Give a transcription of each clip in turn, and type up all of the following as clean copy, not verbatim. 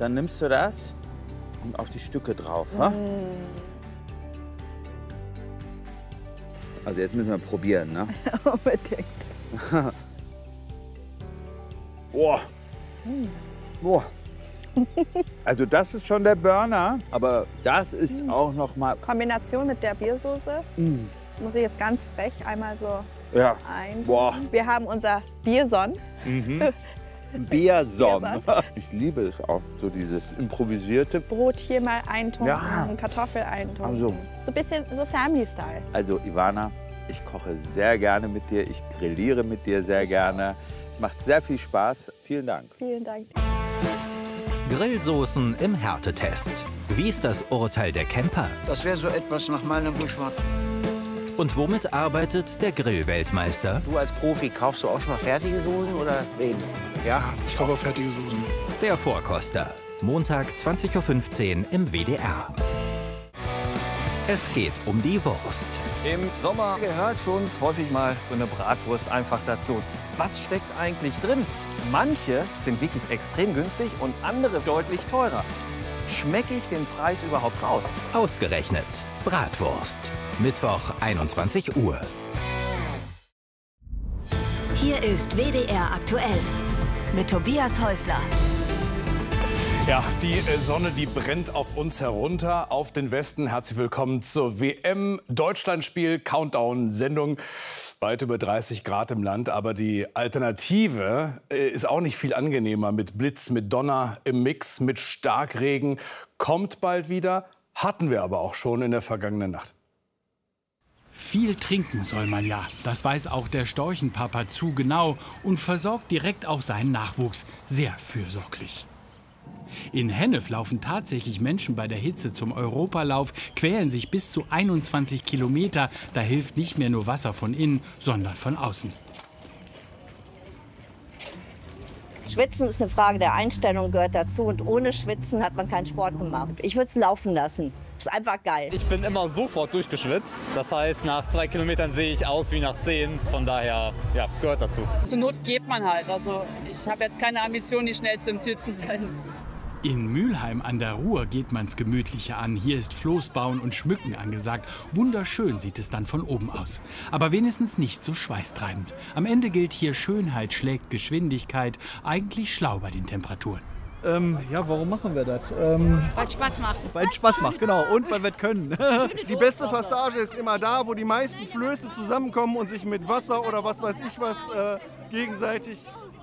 dann nimmst du das und auf die Stücke drauf. Wa? Also jetzt müssen wir probieren, ne? Unbedingt. Boah. Boah. Also das ist schon der Burner, aber das ist auch noch mal... Kombination mit der Biersoße. Muss ich jetzt ganz frech einmal so Ja. ein. Boah. Wir haben unser Bierson. Bierson. Ich liebe es auch, so dieses improvisierte. Brot hier mal eintunken, Ja. Kartoffel eintunken. Also. So ein bisschen so Family-Style. Also Ivana, ich koche sehr gerne mit dir, ich grilliere mit dir sehr gerne. Es macht sehr viel Spaß. Vielen Dank. Vielen Dank. Grillsoßen im Härtetest. Wie ist das Urteil der Camper? Das wäre so etwas nach meinem Geschmack. Und womit arbeitet der Grillweltmeister? Du als Profi, kaufst du auch schon mal fertige Soßen oder wen? Ja? Ich kaufe auch fertige Soßen. Der Vorkoster. Montag 20:15 Uhr im WDR. Es geht um die Wurst. Im Sommer gehört für uns häufig mal so eine Bratwurst einfach dazu. Was steckt eigentlich drin? Manche sind wirklich extrem günstig und andere deutlich teurer. Schmecke ich den Preis überhaupt raus? Ausgerechnet Bratwurst. Mittwoch 21 Uhr. Hier ist WDR aktuell mit Tobias Häusler. Ja, die Sonne, die brennt auf uns herunter, auf den Westen. Herzlich willkommen zur WM-Deutschlandspiel-Countdown-Sendung. Weit über 30 Grad im Land, aber die Alternative ist auch nicht viel angenehmer. Mit Blitz, mit Donner im Mix, mit Starkregen. Kommt bald wieder, hatten wir aber auch schon in der vergangenen Nacht. Viel trinken soll man ja. Das weiß auch der Storchenpapa zu genau und versorgt direkt auch seinen Nachwuchs sehr fürsorglich. In Hennef laufen tatsächlich Menschen bei der Hitze zum Europalauf, quälen sich bis zu 21 Kilometer. Da hilft nicht mehr nur Wasser von innen, sondern von außen. Schwitzen ist eine Frage der Einstellung, gehört dazu. Und ohne Schwitzen hat man keinen Sport gemacht. Ich würde es laufen lassen. Ist einfach geil. Ich bin immer sofort durchgeschwitzt. Das heißt, nach 2 Kilometern sehe ich aus wie nach 10. Von daher, ja, gehört dazu. Zur Not geht man halt. Also ich habe jetzt keine Ambition, die schnellste im Ziel zu sein. In Mülheim an der Ruhr geht man's gemütlicher an. Hier ist Floßbauen und Schmücken angesagt. Wunderschön sieht es dann von oben aus. Aber wenigstens nicht so schweißtreibend. Am Ende gilt hier, Schönheit schlägt Geschwindigkeit. Eigentlich schlau bei den Temperaturen. Ja, warum machen wir das? Weil es Spaß macht. Weil es Spaß macht, genau. Und weil wir es können. Die beste Passage ist immer da, wo die meisten Flöße zusammenkommen und sich mit Wasser oder was weiß ich was gegenseitig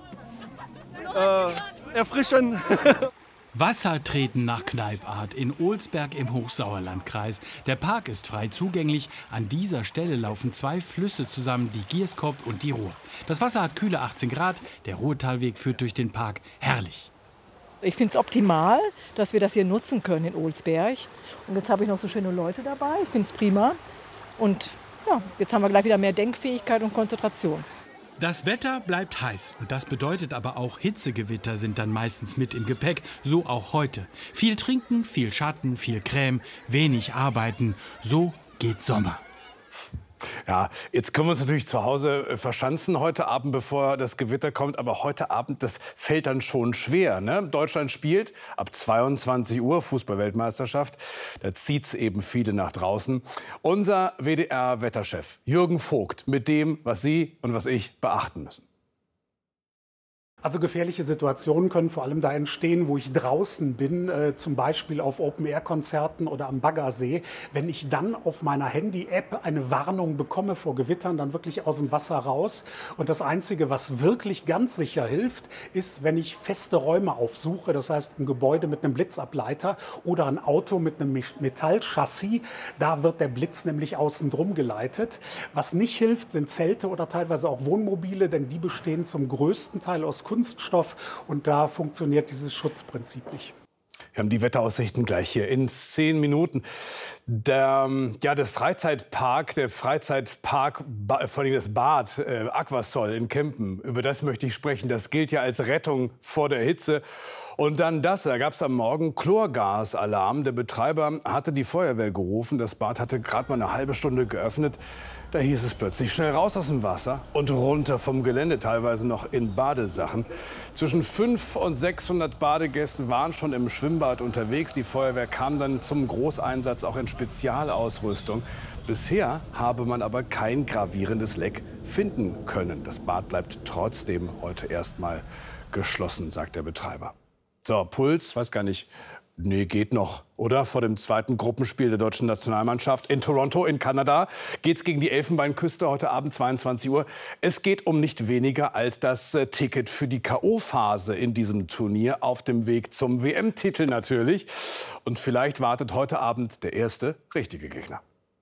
erfrischen. Wassertreten nach Kneipart in Olsberg im Hochsauerlandkreis. Der Park ist frei zugänglich. An dieser Stelle laufen 2 Flüsse zusammen, die Gierskop und die Ruhr. Das Wasser hat kühle 18 Grad. Der Ruhrtalweg führt durch den Park. Herrlich. Ich finde es optimal, dass wir das hier nutzen können in Olsberg. Und jetzt habe ich noch so schöne Leute dabei. Ich finde es prima. Und ja, jetzt haben wir gleich wieder mehr Denkfähigkeit und Konzentration. Das Wetter bleibt heiß und das bedeutet aber auch, Hitzegewitter sind dann meistens mit im Gepäck, so auch heute. Viel trinken, viel Schatten, viel Creme, wenig arbeiten, so geht Sommer. Ja, jetzt können wir uns natürlich zu Hause verschanzen heute Abend, bevor das Gewitter kommt. Aber heute Abend, das fällt dann schon schwer. Ne? Deutschland spielt ab 22 Uhr Fußball-Weltmeisterschaft. Da zieht's eben viele nach draußen. Unser WDR-Wetterchef Jürgen Vogt mit dem, was Sie und was ich beachten müssen. Also gefährliche Situationen können vor allem da entstehen, wo ich draußen bin, zum Beispiel auf Open-Air-Konzerten oder am Baggersee. Wenn ich dann auf meiner Handy-App eine Warnung bekomme vor Gewittern, dann wirklich aus dem Wasser raus. Und das Einzige, was wirklich ganz sicher hilft, ist, wenn ich feste Räume aufsuche, das heißt ein Gebäude mit einem Blitzableiter oder ein Auto mit einem Metallchassis, da wird der Blitz nämlich außen drum geleitet. Was nicht hilft, sind Zelte oder teilweise auch Wohnmobile, denn die bestehen zum größten Teil aus Kunststoff und da funktioniert dieses Schutzprinzip nicht. Wir haben die Wetteraussichten gleich hier in 10 Minuten. Der Freizeitpark, vor allem das Bad Aquasol in Kempen, über das möchte ich sprechen. Das gilt ja als Rettung vor der Hitze. Und dann da gab es am Morgen Chlorgasalarm. Der Betreiber hatte die Feuerwehr gerufen. Das Bad hatte gerade mal eine halbe Stunde geöffnet. Da hieß es plötzlich schnell raus aus dem Wasser und runter vom Gelände, teilweise noch in Badesachen. Zwischen 500 und 600 Badegästen waren schon im Schwimmbad unterwegs. Die Feuerwehr kam dann zum Großeinsatz auch in Spezialausrüstung. Bisher habe man aber kein gravierendes Leck finden können. Das Bad bleibt trotzdem heute erstmal geschlossen, sagt der Betreiber. So, Puls, weiß gar nicht. Nee, geht noch, oder? Vor dem zweiten Gruppenspiel der deutschen Nationalmannschaft in Toronto in Kanada geht's gegen die Elfenbeinküste heute Abend 22 Uhr. Es geht um nicht weniger als das Ticket für die K.O.-Phase in diesem Turnier auf dem Weg zum WM-Titel natürlich. Und vielleicht wartet heute Abend der erste richtige Gegner.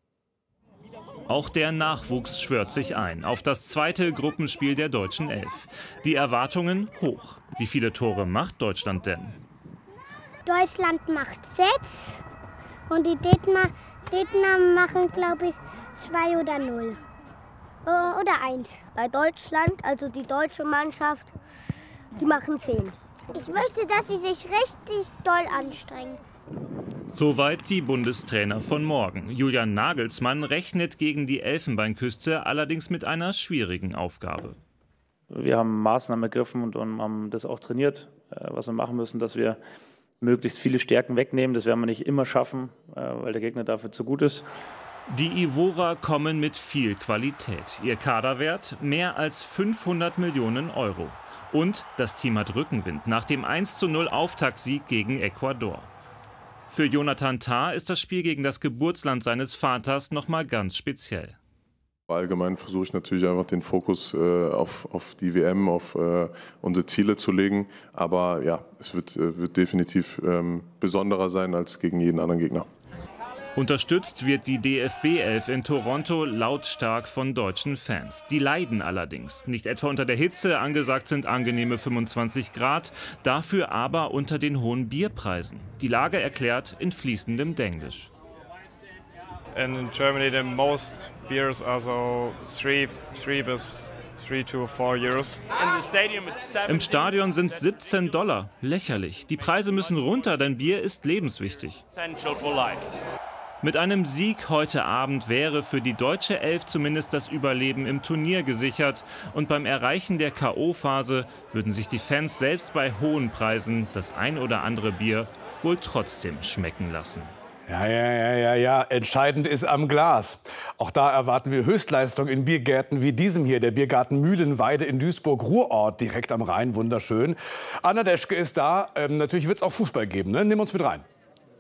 Auch der Nachwuchs schwört sich ein auf das zweite Gruppenspiel der deutschen Elf. Die Erwartungen hoch. Wie viele Tore macht Deutschland denn? Deutschland macht 6 und die Gegner machen, glaube ich, 2 oder 0. Oder 1. Bei Deutschland, also die deutsche Mannschaft, die machen 10. Ich möchte, dass sie sich richtig doll anstrengen. Soweit die Bundestrainer von morgen. Julian Nagelsmann rechnet gegen die Elfenbeinküste allerdings mit einer schwierigen Aufgabe. Wir haben Maßnahmen ergriffen und haben das auch trainiert, was wir machen müssen, dass wir möglichst viele Stärken wegnehmen. Das werden wir nicht immer schaffen, weil der Gegner dafür zu gut ist. Die Ivorer kommen mit viel Qualität. Ihr Kaderwert mehr als 500 Millionen Euro. Und das Team hat Rückenwind nach dem 1:0 Auftaktsieg gegen Ecuador. Für Jonathan Tah ist das Spiel gegen das Geburtsland seines Vaters noch mal ganz speziell. Allgemein versuche ich natürlich einfach den Fokus auf die WM, auf unsere Ziele zu legen. Aber ja, es wird definitiv besonderer sein als gegen jeden anderen Gegner. Unterstützt wird die DFB-Elf in Toronto lautstark von deutschen Fans. Die leiden allerdings. Nicht etwa unter der Hitze, angesagt sind angenehme 25 Grad, dafür aber unter den hohen Bierpreisen. Die Lage erklärt in fließendem Denglisch. And in Germany the most beers are so 3 to 4 euros. Im Stadion sind es $17. Lächerlich. Die Preise müssen runter, denn Bier ist lebenswichtig. Mit einem Sieg heute Abend wäre für die deutsche Elf zumindest das Überleben im Turnier gesichert. Und beim Erreichen der K.O.-Phase würden sich die Fans selbst bei hohen Preisen das ein oder andere Bier wohl trotzdem schmecken lassen. Ja. Entscheidend ist am Glas. Auch da erwarten wir Höchstleistung in Biergärten wie diesem hier. Der Biergarten Mühlenweide in Duisburg-Ruhrort, direkt am Rhein. Wunderschön. Anna Deschke ist da. Natürlich wird es auch Fußball geben, ne? Nimm uns mit rein.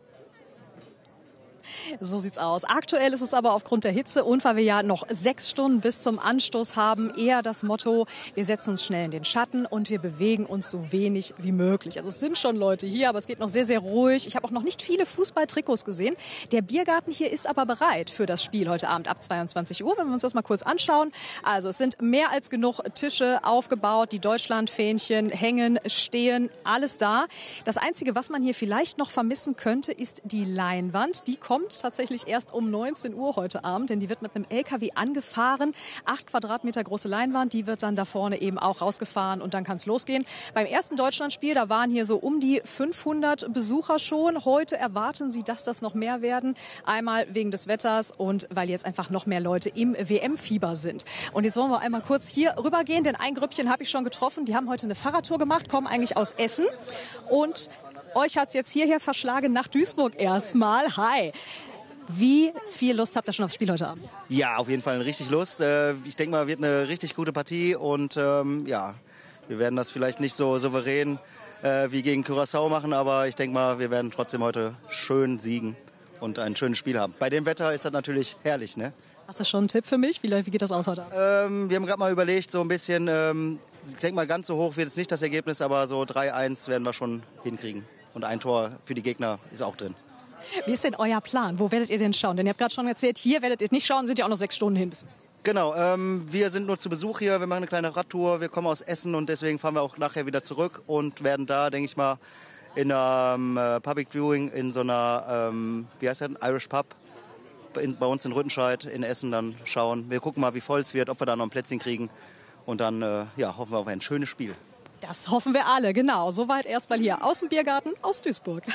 So sieht's aus. Aktuell ist es aber aufgrund der Hitze und weil wir ja noch 6 Stunden bis zum Anstoß haben, eher das Motto, wir setzen uns schnell in den Schatten und wir bewegen uns so wenig wie möglich. Also es sind schon Leute hier, aber es geht noch sehr, sehr ruhig. Ich habe auch noch nicht viele Fußballtrikots gesehen. Der Biergarten hier ist aber bereit für das Spiel heute Abend ab 22 Uhr, wenn wir uns das mal kurz anschauen. Also es sind mehr als genug Tische aufgebaut, die Deutschlandfähnchen hängen, stehen, alles da. Das Einzige, was man hier vielleicht noch vermissen könnte, ist die Leinwand. Die kommt tatsächlich erst um 19 Uhr heute Abend, denn die wird mit einem LKW angefahren. 8 Quadratmeter große Leinwand, die wird dann da vorne eben auch rausgefahren und dann kann es losgehen. Beim ersten Deutschlandspiel, da waren hier so um die 500 Besucher schon. Heute erwarten sie, dass das noch mehr werden. Einmal wegen des Wetters und weil jetzt einfach noch mehr Leute im WM-Fieber sind. Und jetzt wollen wir einmal kurz hier rübergehen, denn ein Grüppchen habe ich schon getroffen. Die haben heute eine Fahrradtour gemacht, kommen eigentlich aus Essen und euch hat es jetzt hierher verschlagen nach Duisburg erstmal. Hi! Wie viel Lust habt ihr schon aufs Spiel heute Abend? Ja, auf jeden Fall richtig Lust. Ich denke mal, wird eine richtig gute Partie und ja, wir werden das vielleicht nicht so souverän wie gegen Curaçao machen, aber ich denke mal, wir werden trotzdem heute schön siegen und ein schönes Spiel haben. Bei dem Wetter ist das natürlich herrlich, ne? Hast du schon einen Tipp für mich? Wie geht das aus heute Abend? Wir haben gerade mal überlegt, so ein bisschen, ich denke mal, ganz so hoch wird es nicht das Ergebnis, aber so 3-1 werden wir schon hinkriegen. Und ein Tor für die Gegner ist auch drin. Wie ist denn euer Plan? Wo werdet ihr denn schauen? Denn ihr habt gerade schon erzählt, hier werdet ihr nicht schauen, sind ja auch noch 6 Stunden hin. Genau, wir sind nur zu Besuch hier, wir machen eine kleine Radtour, wir kommen aus Essen und deswegen fahren wir auch nachher wieder zurück und werden da, denke ich mal, in einem Public Viewing in so einer, wie heißt das, Irish Pub, bei uns in Rüttenscheid in Essen dann schauen. Wir gucken mal, wie voll es wird, ob wir da noch ein Plätzchen kriegen und dann hoffen wir auf ein schönes Spiel. Das hoffen wir alle, genau. Soweit erstmal hier aus dem Biergarten aus Duisburg.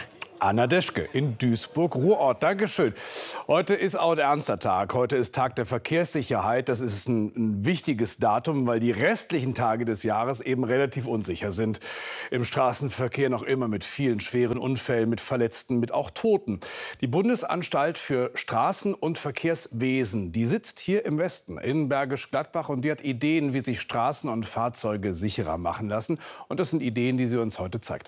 Anna Deschke in Duisburg-Ruhrort. Dankeschön. Heute ist auch ein ernster Tag. Heute ist Tag der Verkehrssicherheit. Das ist ein wichtiges Datum, weil die restlichen Tage des Jahres eben relativ unsicher sind. Im Straßenverkehr noch immer mit vielen schweren Unfällen, mit Verletzten, mit auch Toten. Die Bundesanstalt für Straßen- und Verkehrswesen, die sitzt hier im Westen in Bergisch Gladbach und die hat Ideen, wie sich Straßen und Fahrzeuge sicherer machen lassen. Und das sind Ideen, die sie uns heute zeigt.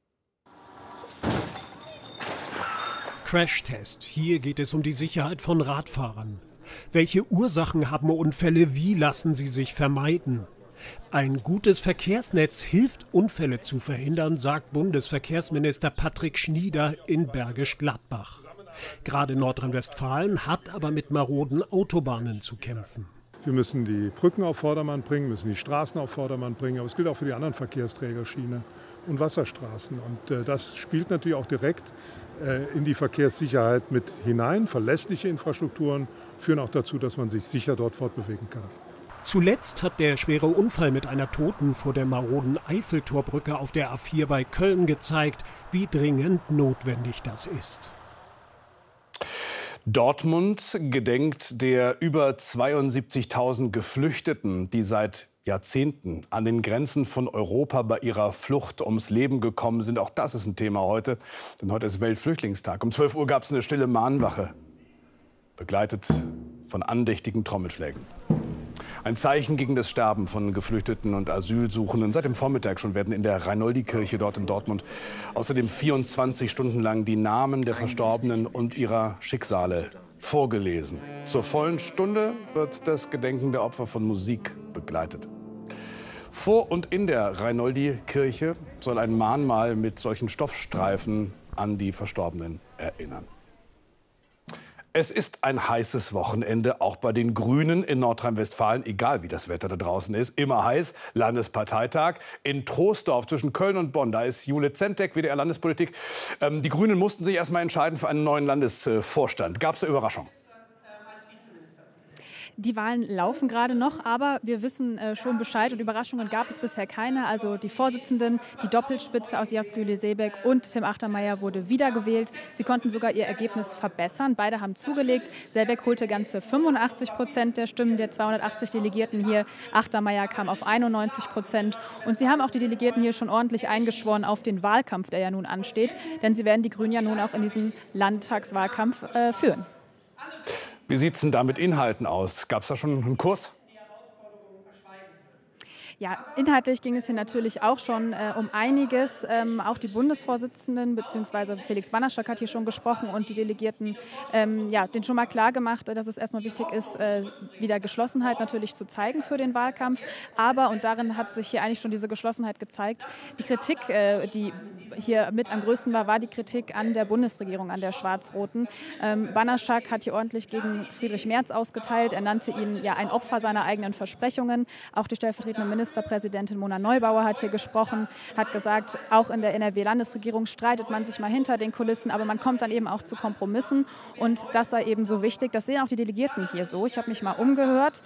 Crashtest. Hier geht es um die Sicherheit von Radfahrern. Welche Ursachen haben Unfälle? Wie lassen sie sich vermeiden? Ein gutes Verkehrsnetz hilft, Unfälle zu verhindern, sagt Bundesverkehrsminister Patrick Schnieder in Bergisch Gladbach. Gerade Nordrhein-Westfalen hat aber mit maroden Autobahnen zu kämpfen. Wir müssen die Brücken auf Vordermann bringen, müssen die Straßen auf Vordermann bringen. Aber es gilt auch für die anderen Verkehrsträger, Schiene und Wasserstraßen. Und das spielt natürlich auch direkt in die Verkehrssicherheit mit hinein. Verlässliche Infrastrukturen führen auch dazu, dass man sich sicher dort fortbewegen kann. Zuletzt hat der schwere Unfall mit einer Toten vor der maroden Eiffeltorbrücke auf der A4 bei Köln gezeigt, wie dringend notwendig das ist. Dortmund gedenkt der über 72.000 Geflüchteten, die seit Jahrzehnten an den Grenzen von Europa bei ihrer Flucht ums Leben gekommen sind. Auch das ist ein Thema heute, denn heute ist Weltflüchtlingstag. Um 12 Uhr gab es eine stille Mahnwache, begleitet von andächtigen Trommelschlägen. Ein Zeichen gegen das Sterben von Geflüchteten und Asylsuchenden. Seit dem Vormittag schon werden in der Reinoldi-Kirche dort in Dortmund außerdem 24 Stunden lang die Namen der Verstorbenen und ihrer Schicksale vorgelesen. Zur vollen Stunde wird das Gedenken der Opfer von Musik begleitet. Vor und in der Reinoldi-Kirche soll ein Mahnmal mit solchen Stoffstreifen an die Verstorbenen erinnern. Es ist ein heißes Wochenende, auch bei den Grünen in Nordrhein-Westfalen, egal wie das Wetter da draußen ist. Immer heiß, Landesparteitag in Troisdorf zwischen Köln und Bonn. Da ist Jule Zentek, WDR Landespolitik. Die Grünen mussten sich erst mal entscheiden für einen neuen Landesvorstand. Gab es eine Überraschung? Die Wahlen laufen gerade noch, aber wir wissen schon Bescheid und Überraschungen gab es bisher keine. Also die Vorsitzenden, die Doppelspitze aus Jasgül Seebek und Tim Achtermeier wurde wiedergewählt. Sie konnten sogar ihr Ergebnis verbessern. Beide haben zugelegt. Seebek holte ganze 85% der Stimmen der 280 Delegierten hier. Achtermeier kam auf 91%. Und sie haben auch die Delegierten hier schon ordentlich eingeschworen auf den Wahlkampf, der ja nun ansteht. Denn sie werden die Grünen ja nun auch in diesem Landtagswahlkampf führen. Wie sieht es denn da mit Inhalten aus? Gab es da schon einen Kurs? Ja, inhaltlich ging es hier natürlich auch schon um einiges. Auch die Bundesvorsitzenden bzw. Felix Banaschak hat hier schon gesprochen und die Delegierten den schon mal klar gemacht, dass es erstmal wichtig ist, wieder Geschlossenheit natürlich zu zeigen für den Wahlkampf. Aber, und darin hat sich hier eigentlich schon diese Geschlossenheit gezeigt, die Kritik, die hier mit am größten war die Kritik an der Bundesregierung, an der Schwarz-Roten. Banaschak hat hier ordentlich gegen Friedrich Merz ausgeteilt. Er nannte ihn ja ein Opfer seiner eigenen Versprechungen. Auch die stellvertretende Ministerpräsidentin Mona Neubauer hat hier gesprochen, hat gesagt, auch in der NRW-Landesregierung streitet man sich mal hinter den Kulissen, aber man kommt dann eben auch zu Kompromissen und das sei eben so wichtig. Das sehen auch die Delegierten hier so. Ich habe mich mal umgehört.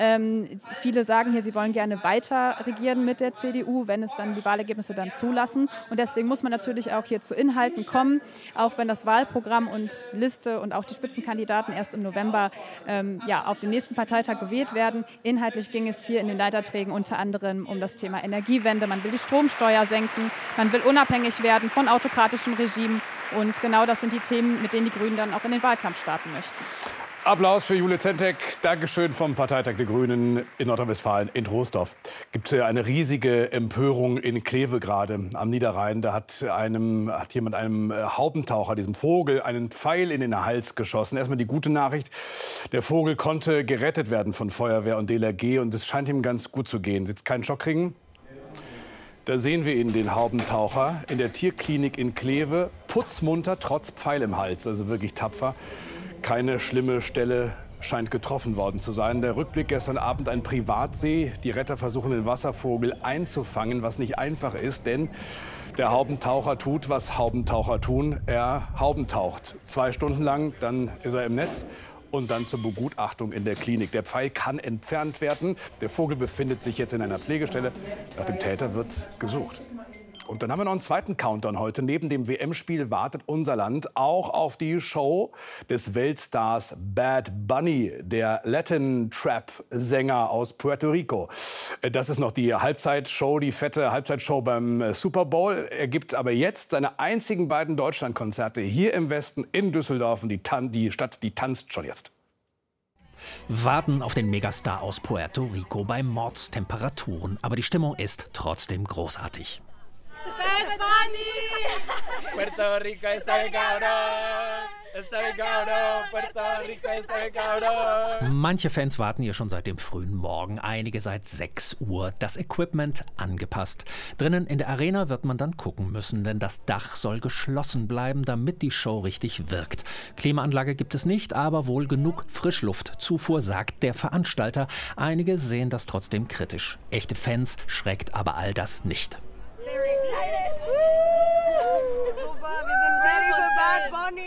Viele sagen hier, sie wollen gerne weiter regieren mit der CDU, wenn es dann die Wahlergebnisse dann zulassen. Und deswegen muss man natürlich auch hier zu Inhalten kommen, auch wenn das Wahlprogramm und Liste und auch die Spitzenkandidaten erst im November auf dem nächsten Parteitag gewählt werden. Inhaltlich ging es hier in den Leiterträgen unter anderem um das Thema Energiewende. Man will die Stromsteuer senken, man will unabhängig werden von autokratischen Regimen. Und genau das sind die Themen, mit denen die Grünen dann auch in den Wahlkampf starten möchten. Applaus für Jule Zentek. Dankeschön vom Parteitag der Grünen in Nordrhein-Westfalen in Troisdorf. Gibt es ja eine riesige Empörung in Kleve gerade am Niederrhein. Da hat jemand einem Haubentaucher, diesem Vogel, einen Pfeil in den Hals geschossen. Erstmal die gute Nachricht. Der Vogel konnte gerettet werden von Feuerwehr und DLRG und es scheint ihm ganz gut zu gehen. Jetzt keinen Schock kriegen? Da sehen wir ihn, den Haubentaucher, in der Tierklinik in Kleve. Putzmunter, trotz Pfeil im Hals, also wirklich tapfer. Keine schlimme Stelle scheint getroffen worden zu sein. Der Rückblick gestern Abend, ein Privatsee. Die Retter versuchen, den Wasservogel einzufangen, was nicht einfach ist, denn der Haubentaucher tut, was Haubentaucher tun. Er haubentaucht 2 Stunden lang, dann ist er im Netz und dann zur Begutachtung in der Klinik. Der Pfeil kann entfernt werden. Der Vogel befindet sich jetzt in einer Pflegestelle. Nach dem Täter wird gesucht. Und dann haben wir noch einen zweiten Countdown heute. Neben dem WM-Spiel wartet unser Land auch auf die Show des Weltstars Bad Bunny, der Latin-Trap-Sänger aus Puerto Rico. Das ist noch die Halbzeitshow, die fette Halbzeitshow beim Super Bowl. Er gibt aber jetzt seine einzigen beiden Deutschlandkonzerte hier im Westen in Düsseldorf. Und die Stadt, die tanzt schon jetzt. Warten auf den Megastar aus Puerto Rico bei Mordstemperaturen. Aber die Stimmung ist trotzdem großartig. Bad Bunny! Puerto Rico está bien cabrón. Está bien cabrón. Puerto Rico está bien cabrón. Manche Fans warten hier schon seit dem frühen Morgen, einige seit 6 Uhr. Das Equipment angepasst. Drinnen in der Arena wird man dann gucken müssen, denn das Dach soll geschlossen bleiben, damit die Show richtig wirkt. Klimaanlage gibt es nicht, aber wohl genug Frischluftzufuhr, sagt der Veranstalter. Einige sehen das trotzdem kritisch. Echte Fans schreckt aber all das nicht. Super, wir sind ready für Bad Bunny.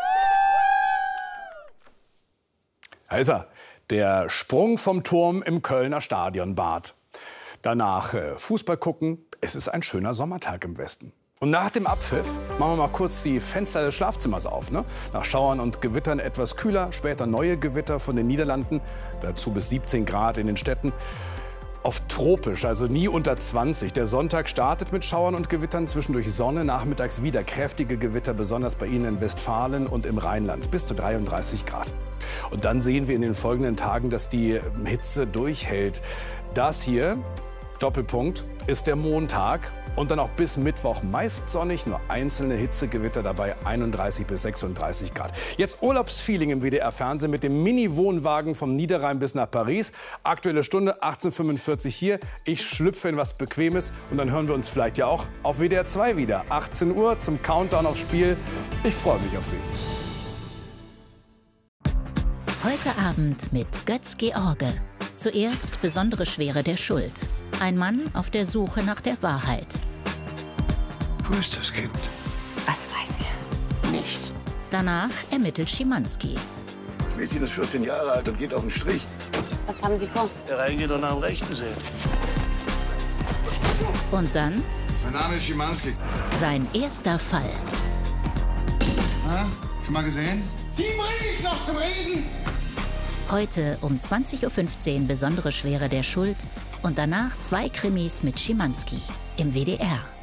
Da ist er, der Sprung vom Turm im Kölner Stadionbad. Danach Fußball gucken. Es ist ein schöner Sommertag im Westen. Und nach dem Abpfiff machen wir mal kurz die Fenster des Schlafzimmers auf. Ne? Nach Schauern und Gewittern etwas kühler, später neue Gewitter von den Niederlanden. Dazu bis 17 Grad in den Städten. Oft tropisch, also nie unter 20. Der Sonntag startet mit Schauern und Gewittern, zwischendurch Sonne, nachmittags wieder kräftige Gewitter, besonders bei Ihnen in Westfalen und im Rheinland, bis zu 33 Grad. Und dann sehen wir in den folgenden Tagen, dass die Hitze durchhält. Das hier, Doppelpunkt, ist der Montag. Und dann auch bis Mittwoch meist sonnig, nur einzelne Hitzegewitter dabei, 31 bis 36 Grad. Jetzt Urlaubsfeeling im WDR-Fernsehen mit dem Mini-Wohnwagen vom Niederrhein bis nach Paris. Aktuelle Stunde 18:45 hier. Ich schlüpfe in was Bequemes und dann hören wir uns vielleicht ja auch auf WDR 2 wieder. 18 Uhr zum Countdown aufs Spiel. Ich freue mich auf Sie. Heute Abend mit Götz-George. Zuerst besondere Schwere der Schuld. Ein Mann auf der Suche nach der Wahrheit. Wo ist das Kind? Was weiß er? Nichts. Danach ermittelt Schimanski. Das Mädchen ist 14 Jahre alt und geht auf den Strich. Was haben Sie vor? Der reingeht und nach dem Rechten sehen. Und dann? Mein Name ist Schimanski. Sein erster Fall. Na, schon mal gesehen? Sie bringe ich noch zum Reden! Heute um 20:15 Uhr besondere Schwere der Schuld und danach 2 Krimis mit Schimanski im WDR.